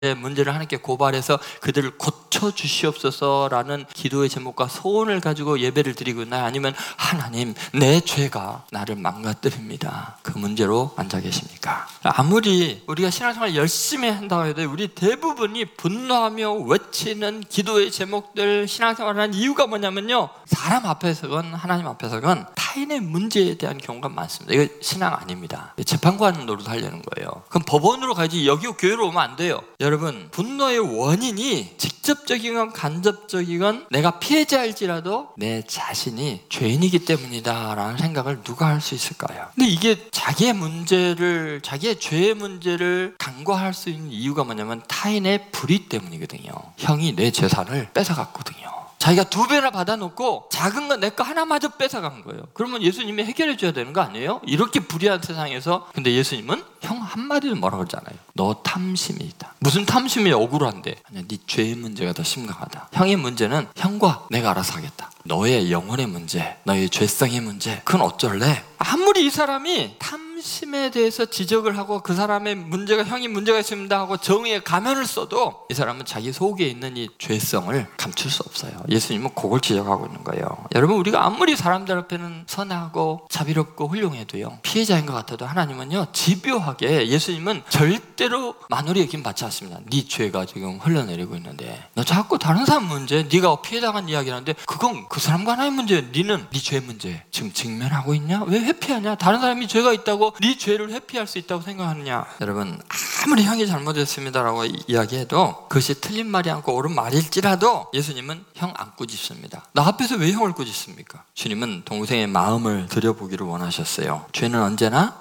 문제를 하나님께 고발해서 그들을 고쳐주시옵소서라는 기도의 제목과 소원을 가지고 예배를 드리고 있나요? 아니면 하나님, 내 죄가 나를 망가뜨립니다, 그 문제로 앉아 계십니까? 아무리 우리가 신앙생활 열심히 한다고 해도 우리 대부분이 분노하며 외치는 기도의 제목들, 신앙생활을 하는 이유가 뭐냐면요, 사람 앞에서건 하나님 앞에서건 타인의 문제에 대한 경우가 많습니다. 이거 신앙 아닙니다. 재판관 노릇하려는 거예요. 그럼 법원으로 가야지 여기 교회로 오면 안 돼요. 여러분, 분노의 원인이 직접적이건 간접적이건 내가 피해자일지라도 내 자신이 죄인이기 때문이다 라는 생각을 누가 할 수 있을까요? 근데 이게 자기의 죄의 문제를 간과할 수 있는 이유가 뭐냐면 타인의 불의 때문이거든요. 형이 내 재산을 뺏어갔거든요. 자기가 2배나 받아놓고 작은 건 내 거 하나마저 뺏어간 거예요. 그러면 예수님이 해결해 줘야 되는 거 아니에요? 이렇게 불의한 세상에서. 근데 예수님은 형 한마디도 뭐라고 그러잖아요. 너 탐심이 있다. 무슨 탐심이 억울한데? 아니야, 네 죄의 문제가 더 심각하다. 형의 문제는 형과 내가 알아서 하겠다. 너의 영혼의 문제, 너의 죄성의 문제, 그건 어쩔래? 아무리 이 사람이 탐심에 대해서 지적을 하고 그 사람의 문제가, 형이 문제가 있습니다 하고 정의의 가면을 써도 이 사람은 자기 속에 있는 이 죄성을 감출 수 없어요. 예수님은 그걸 지적하고 있는 거예요. 여러분, 우리가 아무리 사람들 앞에는 선하고 자비롭고 훌륭해도요, 피해자인 것 같아도 하나님은요, 집요하게, 예수님은 절대로 만월의 여김 받지 않습니다. 네 죄가 지금 흘러내리고 있는데 너 자꾸 다른 사람 문제, 네가 피해당한 이야기를 하는데 그건 그 사람과 하나의 문제예요. 너는 네 죄 문제 지금 직면하고 있냐? 왜 회피하냐? 다른 사람이 죄가 있다고 네 죄를 회피할 수 있다고 생각하느냐? 여러분, 아무리 형이 잘못했습니다라고 이야기해도 그것이 틀린 말이 않고 옳은 말일지라도 예수님은 형 안 꾸짖습니다. 나 앞에서 왜 형을 꾸짖습니까? 주님은 동생의 마음을 들여보기를 원하셨어요. 죄는 언제나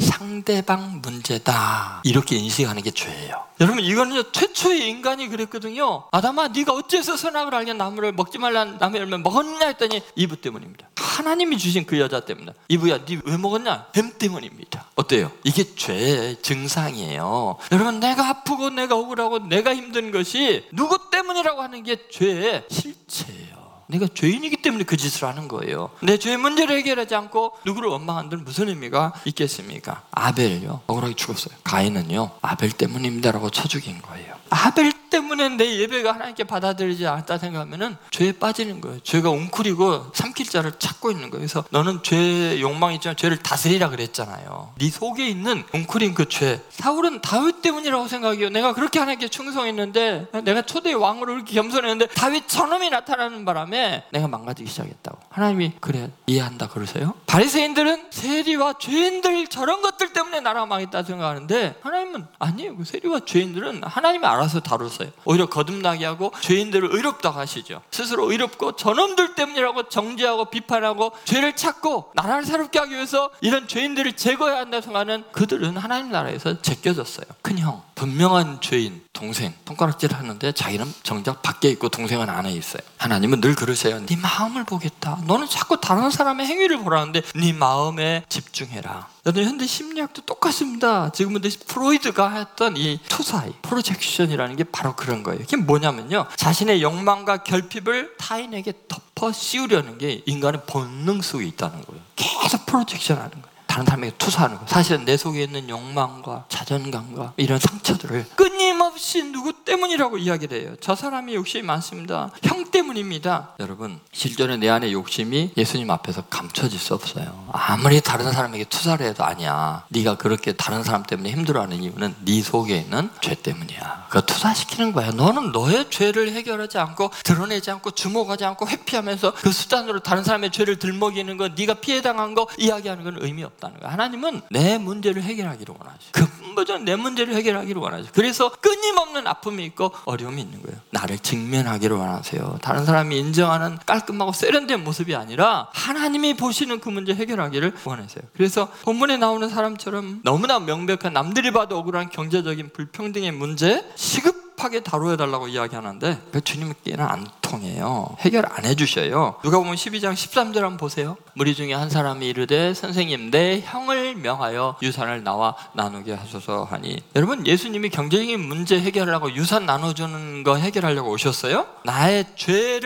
상대방 문제다, 이렇게 인식하는 게 죄예요. 여러분, 이거는요, 최초의 인간이 그랬거든요. 아담아, 네가 어째서 선악을 알게 나무를 먹지 말라는 나무의 열매 먹었냐 했더니 이브 때문입니다. 하나님이 주신 그 여자 때문이다. 이브야, 네 왜 먹었냐? 뱀 때문입니다. 어때요? 이게 죄의 증상이에요. 여러분, 내가 아프고 내가 억울하고 내가 힘든 것이 누구 때문이라고 하는 게 죄의 실체예요. 내가 죄인이기 때문에 그 짓을 하는 거예요. 내 죄의 문제를 해결하지 않고 누구를 원망한다는 무슨 의미가 있겠습니까? 아벨요, 억울하게 죽었어요. 가인은요, 아벨 때문입니다라고 쳐 죽인 거예요. 아벨 때문에 내 예배가 하나님께 받아들이지 않았다 생각하면 죄에 빠지는 거예요. 죄가 웅크리고 삼킬 자를 찾고 있는 거예요. 그래서 너는 죄의 욕망이 있지만 죄를 다스리라 그랬잖아요. 네 속에 있는 웅크린 그 죄. 사울은 다윗 때문이라고 생각해요. 내가 그렇게 하나님께 충성했는데, 내가 초대의 왕으로 그렇게 겸손했는데 다윗 저놈이 나타나는 바람에 내가 망가지기 시작했다고. 하나님이 그래 이해한다 그러세요? 바리새인들은 세리와 죄인들 저런 것들 때문에 나라가 망했다 생각하는데 하나님은 아니에요. 그 세리와 죄인들은 하나님이 알아서 다루세요. 오히려 거듭나게 하고 죄인들을 의롭다고 하시죠. 스스로 의롭고 저놈들 때문이라고 정죄하고 비판하고 죄를 찾고 나라를 새롭게 하기 위해서 이런 죄인들을 제거해야 한다고 생각하는 그들은 하나님 나라에서 제껴졌어요. 큰형, 분명한 죄인 동생 손가락질 하는데 자기는 정작 밖에 있고 동생은 안에 있어요. 하나님은 늘 그러세요. 네 마음을 보겠다. 너는 자꾸 다른 사람의 행위를 보라는데 네 마음에 집중해라. 여러분, 현대 심리학도 똑같습니다. 지금은 프로이드가 했던 이 투사이, 프로젝션이라는 게 바로 그런 거예요. 이게 뭐냐면요, 자신의 욕망과 결핍을 타인에게 덮어 씌우려는 게 인간의 본능 속에 있다는 거예요. 계속 프로젝션 하는 거예요. 다른 사람에게 투사하는 거예요. 사실은 내 속에 있는 욕망과 자존감과 이런 상처들을 끊임없이 누구 때문이라고 이야기를 해요. 저 사람이 욕심이 많습니다. 형 때문입니다. 여러분, 실제로 내 안에 욕심이 예수님 앞에서 감춰질 수 없어요. 아무리 다른 사람에게 투사를 해도 아니야. 네가 그렇게 다른 사람 때문에 힘들어하는 이유는 네 속에 있는 죄 때문이야. 그거 투사시키는 거야. 너는 너의 죄를 해결하지 않고 드러내지 않고 주목하지 않고 회피하면서 그 수단으로 다른 사람의 죄를 들먹이는 거, 네가 피해당한 거 이야기하는 건 의미 없다는 거야. 하나님은 내 문제를 해결하기를 원하죠. 근본적으로 내 문제를 해결하기를 원하죠. 그래서 끊임없는 아픔이 있고 어려움이 있는 거예요. 나를 직면하기를 원하세요. 다른 사람이 인정하는 깔끔하고 세련된 모습이 아니라 하나님이 보시는 그 문제 해결하기를 원하세요. 그래서 본문에 나오는 사람처럼 너무나 명백한 남들이 봐도 억울한 경제적인 불평등의 문제 시급하게 다루어달라고 이야기하는데 그 주님께는 안 통해요. 해결 안 해주셔요. 누가복음 12장 13절 한번 보세요. 무리 중에 한 사람이 이르되 선생님, 내 형을 명하여 유산을 나와 나누게 하소서 하니. 여러분, 예수님이 경제적인 문제 해결하려고 유산 나눠주는 거 해결하려고 오셨어요? 나의 죄를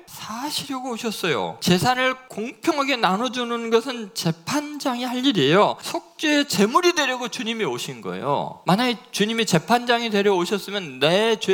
사시려고 오셨어요. 재산을 공평하게 나눠주는 것은 재판장이 할 일이에요. 속죄의 제물이 되려고 주님이 오신 거예요. 만약에 주님이 재판장이 되려 오셨으면 내 죄